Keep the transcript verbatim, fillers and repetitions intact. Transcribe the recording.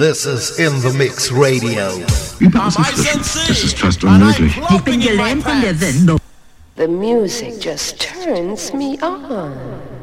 This is In The Mix Radio. Überausgeschlossen. Das ist fast unmöglich. Ich bin gelähmt von der Sendung. The music just turns me on.